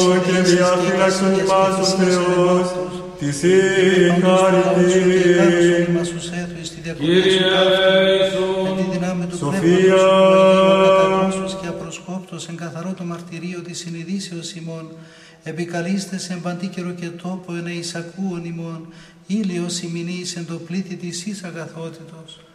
και διαφύλαξον ημάς ο Θεός, της η χάρητη. Κύριε Ιησού, Σοφία, και απροσκόπτος εν καθαρό το μαρτυρίο της συνειδήσεως ημών, επικαλείστε εν παντή καιρο και τόπο εν εισακούον ημών, ήλιος ημινής εν το πλήθη της εις αγαθότητος.